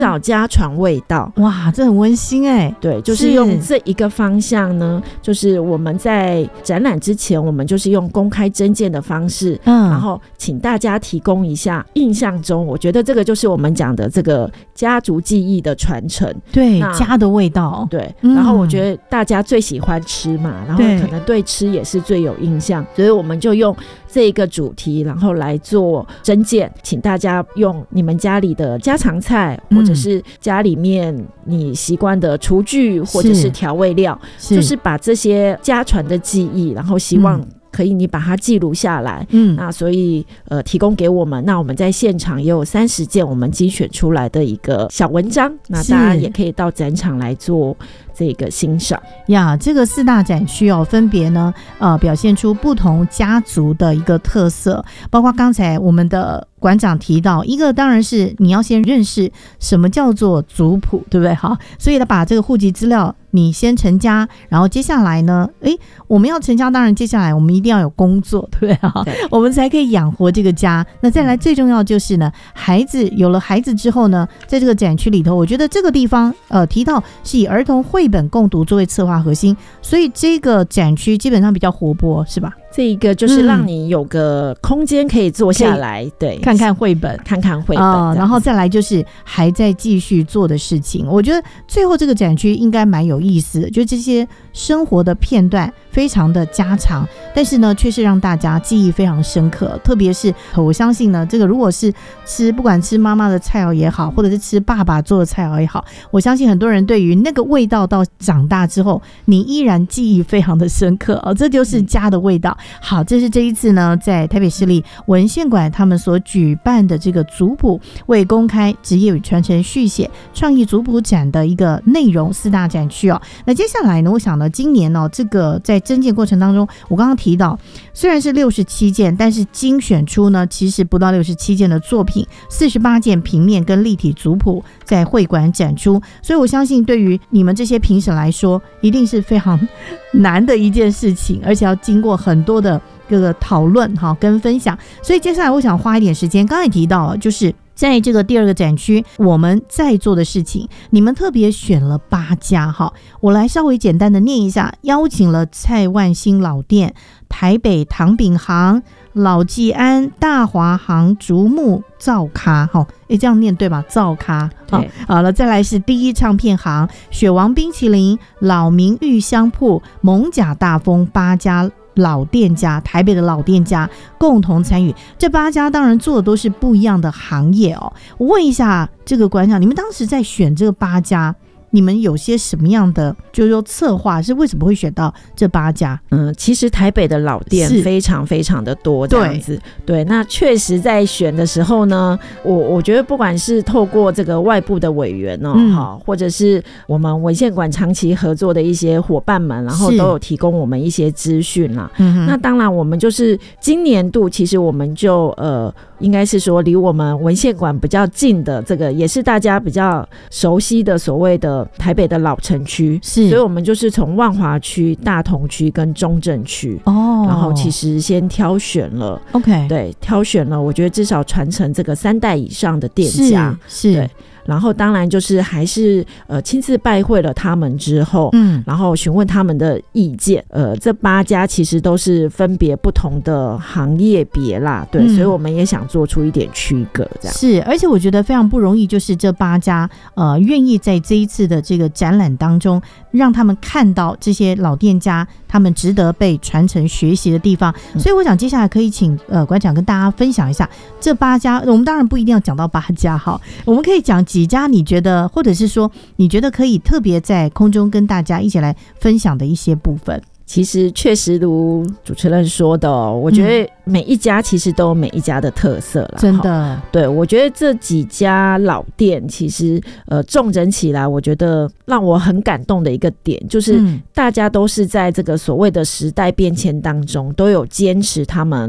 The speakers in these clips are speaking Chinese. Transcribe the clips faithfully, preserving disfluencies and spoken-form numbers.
找家传味道。 哇，这很温馨哎。 对，就是用这一个方向呢，就是我们在展览之前，我们就是用公开征件的方式，嗯，然后请大家提供一下印象中，我觉得这个就是我们讲的这个家族记忆的传承。 对，家的味道。 对，然后我觉得大家最喜欢吃嘛，然后可能对吃也是最有印象，所以我们就用这一个主题，然后来做征件，请大家用你们家里的家常菜，嗯，或者是家里面你习惯的厨具或者是调味料，是就是把这些家传的记忆，然后希望可以你把它记录下来，嗯，那所以呃提供给我们，那我们在现场也有三十件我们精选出来的一个小文章，那大家也可以到展场来做这个欣赏呀。这个四大展区哦，分别呢呃表现出不同家族的一个特色，包括刚才我们的馆长提到，一个当然是你要先认识什么叫做族谱，对不对？好，所以他把这个户籍资料你先成家，然后接下来呢，诶，我们要成家，当然接下来我们一定要有工作，对不对？好，我们才可以养活这个家。那再来最重要就是呢，孩子有了孩子之后呢，在这个展区里头，我觉得这个地方呃提到是以儿童绘本共读作为策划核心，所以这个展区基本上比较活泼，是吧？ 这一个就是让你有个空间可以坐下来，嗯，对， 看看绘本， 看看绘本， 呃，然后再来就是还在继续做的事情。我觉得最后这个展区应该蛮有意思的，就这些生活的片段非常的家常，但是呢，却是让大家记忆非常深刻。特别是我相信呢，这个如果是吃不管吃妈妈的菜肴也好，或者是吃爸爸做的菜肴也好，我相信很多人对于那个味道到长大之后，你依然记忆非常的深刻，哦，这就是家的味道。好，这是这一次呢，在台北市立文献馆他们所举办的这个族谱为公开职业与传承续写创意族谱展的一个内容四大展区哦。那接下来呢，我想呢，今年哦，这个在征件过程当中，我刚刚提到，虽然是六十七件，但是精选出呢，其实不到六十七件的作品，四十八件平面跟立体族谱在会馆展出，所以我相信对于你们这些评审来说，一定是非常难的一件事情，而且要经过很多的这个讨论哈跟分享。所以接下来我想花一点时间，刚才提到就是在这个第二个展区我们在做的事情，你们特别选了八家哈，我来稍微简单的念一下，邀请了蔡万兴老店、台北糖饼行、老季安、大华行、竹木造咖，齁，诶，这样念对吧？造咖，好，好了，再来是第一唱片行、雪王冰淇淋、老明玉香铺、蒙甲大丰八家老店家，台北的老店家共同参与，这八家当然做的都是不一样的行业哦。我问一下这个馆长，你们当时在选这个八家，你们有些什么样的就是说策划，是为什么会选到这八家？ 嗯，其实台北的老店非常非常的多这样子， 对, 对，那确实在选的时候呢，我我觉得不管是透过这个外部的委员哦，嗯，或者是我们文献馆长期合作的一些伙伴们，然后都有提供我们一些资讯啦。那当然我们就是今年度其实我们就呃应该是说离我们文献馆比较近的，这个也是大家比较熟悉的所谓的台北的老城区，是，所以我们就是从万华区、大同区跟中正区哦，然后其实先挑选了 ，OK， 对，挑选了，我觉得至少传承这个三代以上的店家，是，是对。然后当然就是还是呃亲自拜会了他们之后，嗯，然后询问他们的意见。呃，这八家其实都是分别不同的行业别啦，对，嗯，所以我们也想做出一点区隔，这样是。而且我觉得非常不容易，就是这八家呃愿意在这一次的这个展览当中，让他们看到这些老店家他们值得被传承学习的地方。嗯，所以我想接下来可以请呃馆长跟大家分享一下这八家。我们当然不一定要讲到八家哈，我们可以讲几家你觉得，或者是说你觉得可以特别在空中跟大家一起来分享的一些部分。 其实确实如主持人说的，哦，我觉得每一家其实都有每一家的特色啦，真的。对，我觉得这几家老店其实呃重整起来，我觉得让我很感动的一个点就是大家都是在这个所谓的时代变迁当中都有坚持他们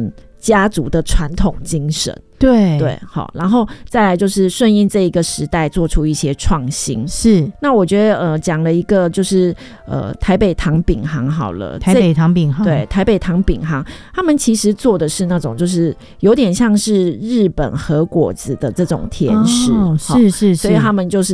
家族的传统精神。 对对，好，然后再来就是顺应这一个时代做出一些创新。 是， 那我觉得呃讲了一个就是呃台北糖饼行好了， 台北糖饼行， 对，台北糖饼行，他们其实做的是那种就是有点像是日本和果子的这种甜食， 哦，是是是， 所以他们就是